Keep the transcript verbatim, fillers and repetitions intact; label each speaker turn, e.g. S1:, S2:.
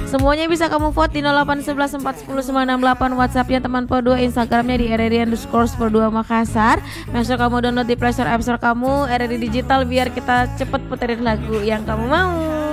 S1: Semuanya bisa kamu vote di nol delapan satu satu empat satu nol sembilan enam delapan, WhatsAppnya teman Po dua, Instagramnya di R R I underscore Po dua Makassar. Masuk kamu download di Play Store, App Store kamu R R I Digital biar kita cepet puterin lagu yang kamu mau.